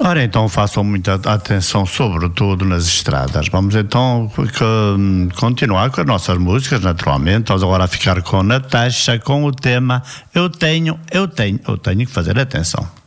Ora, então façam muita atenção, sobretudo nas estradas. Vamos então continuar com as nossas músicas, naturalmente. Vamos agora ficar com Natasha, com o tema Eu tenho que fazer atenção.